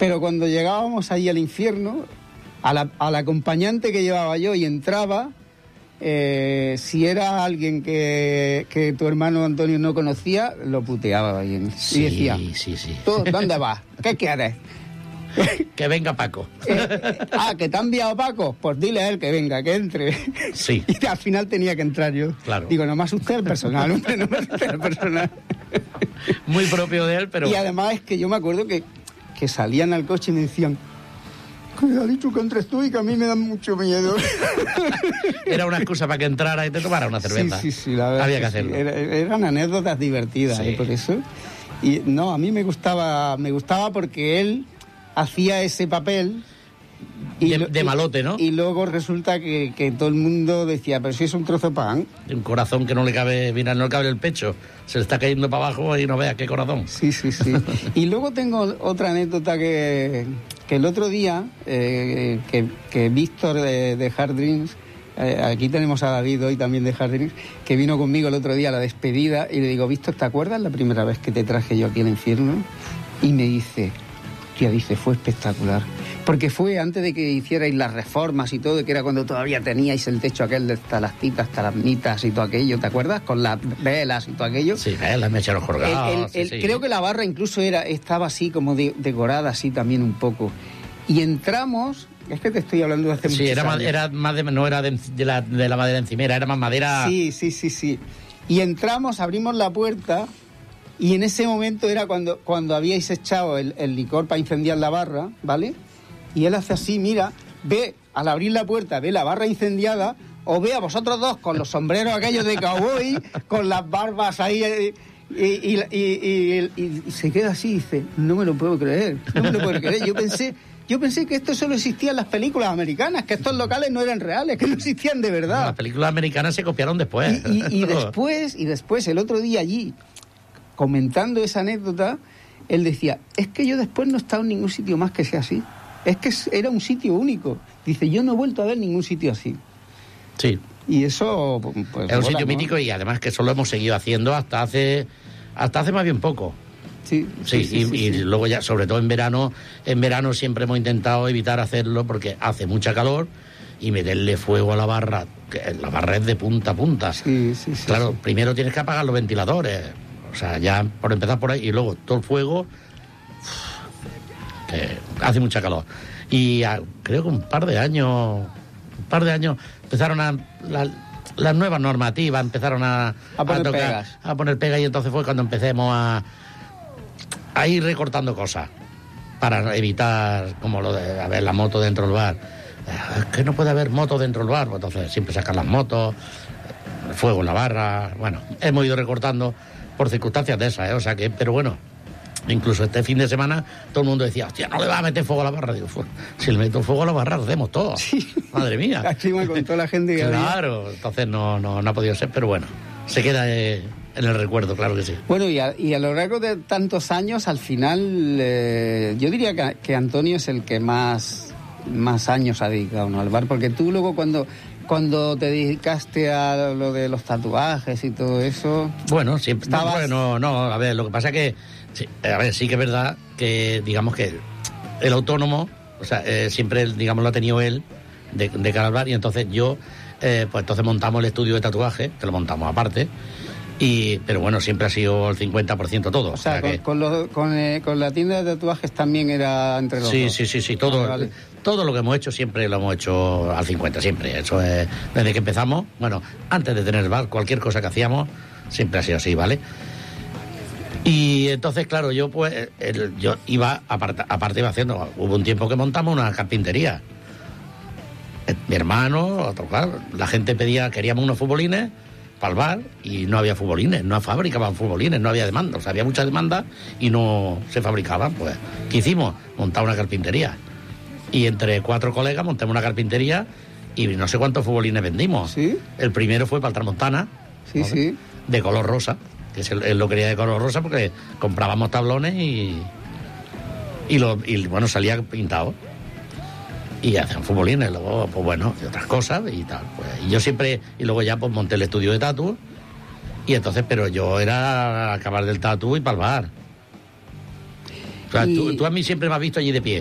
Pero cuando llegábamos ahí al infierno, a la acompañante que llevaba yo y entraba, si era alguien que tu hermano Antonio no conocía, lo puteaba bien. Sí, y decía, sí. ¿tú dónde vas? ¿Qué quieres? Que venga Paco. ¿Que te ha enviado Paco? Pues dile a él que venga, que entre. Sí. Y al final tenía que entrar yo. Claro. Digo, no me asusté el personal, hombre, no me asusté el personal. Muy propio de él, pero... Y además es que yo me acuerdo que salían al coche y me decían, que ha dicho que entres tú y que a mí me dan mucho miedo. Era una excusa para que entrara y te tomara una cerveza. Sí, la verdad. Había que hacerlo. Sí. Eran anécdotas divertidas, Sí. por eso. Y no, a mí me gustaba porque él hacía ese papel de malote, ¿no? Y luego resulta que todo el mundo decía, pero si es un trozo de pan. Un corazón que no le cabe, mira, no le cabe el pecho, se le está cayendo para abajo y no veas qué corazón. Sí. Y luego tengo otra anécdota que el otro día, que Víctor de Hard Dreams, aquí tenemos a David hoy también de Hard Dreams, que vino conmigo el otro día a la despedida y le digo, Víctor, ¿te acuerdas la primera vez que te traje yo aquí al infierno? Y me dice, fue espectacular. Porque fue antes de que hicierais las reformas y todo, que era cuando todavía teníais el techo aquel de estalactitas, estalagmitas y todo aquello, ¿te acuerdas? Con las velas y todo aquello. Sí, velas, mecheros colgados. Sí. Creo que la barra incluso estaba así como decorada así también un poco. Y entramos, es que te estoy hablando de hace muchos años. No era de la madera encimera, era más madera... Sí. Y entramos, abrimos la puerta... Y en ese momento era cuando habíais echado el licor para incendiar la barra, ¿vale? Y él hace así, mira, ve, al abrir la puerta, ve la barra incendiada, o ve a vosotros dos con los sombreros aquellos de cowboy, con las barbas ahí, y se queda así y dice, no me lo puedo creer. Yo pensé que esto solo existía en las películas americanas, que estos locales no eran reales, que no existían de verdad. Las películas americanas se copiaron después. Y después, el otro día allí, comentando esa anécdota, él decía, es que yo después no he estado en ningún sitio más que sea así. Es que era un sitio único. Dice, yo no he vuelto a ver ningún sitio así. Sí. Y eso... pues es un sitio mítico y además que eso lo hemos seguido haciendo hasta hace más bien poco. Sí. Y luego ya, sobre todo en verano siempre hemos intentado evitar hacerlo porque hace mucha calor y meterle fuego a la barra, que la barra es de punta a punta. Sí. Claro, primero tienes que apagar los ventiladores. O sea, ya por empezar por ahí y luego todo el fuego, que hace mucha calor. Y creo que un par de años empezaron las nuevas normativas, empezaron a poner pegas. A poner pegas y entonces fue cuando empecemos a ir recortando cosas para evitar, como lo de haber la moto dentro del bar. Es que no puede haber moto dentro del bar, pues entonces siempre sacan las motos, el fuego en la barra. Bueno, hemos ido recortando por circunstancias de esas, ¿eh? O sea que, pero bueno, incluso este fin de semana todo el mundo decía, hostia, no le va a meter fuego a la barra. Digo, si le meto fuego a la barra, lo hacemos todo. Sí. Madre mía. Aquí me contó la gente que claro, entonces no ha podido ser, pero bueno, se queda en el recuerdo, claro que sí. Bueno, y a lo largo de tantos años, al final, yo diría que Antonio es el que más años ha dedicado, ¿no?, al bar, porque tú luego cuando te dedicaste a lo de los tatuajes y todo eso... Bueno, siempre... a ver, lo que pasa es que... sí que es verdad que, digamos que el autónomo, o sea, siempre, digamos, lo ha tenido él de cara al bar, y entonces yo, pues entonces montamos el estudio de tatuaje, que lo montamos aparte, pero bueno, siempre ha sido el 50% todo. O sea, que... con la tienda de tatuajes también era entre los dos. Sí, todo... Vale. Todo lo que hemos hecho siempre lo hemos hecho al 50, siempre. Eso es desde que empezamos. Bueno, antes de tener el bar, cualquier cosa que hacíamos siempre ha sido así, ¿vale? Y entonces, claro, yo iba, aparte iba haciendo... Hubo un tiempo que montamos una carpintería. Mi hermano, claro, la gente queríamos unos futbolines para el bar y no había futbolines, no fabricaban futbolines, no había demanda. O sea, había mucha demanda y no se fabricaban. Pues, ¿qué hicimos? Montar una carpintería. Y entre 4 colegas montamos una carpintería y no sé cuántos futbolines vendimos. ¿Sí? El primero fue para el Tramontana. Sí. De color rosa, que él lo quería de color rosa porque comprábamos tablones y bueno, salía pintado. Y hacían futbolines, luego, pues bueno, y otras cosas y tal. Pues, y yo siempre, y luego ya pues monté el estudio de tatu. Y entonces, pero yo era acabar del tatu y para el bar. O sea, tú a mí siempre me has visto allí de pie.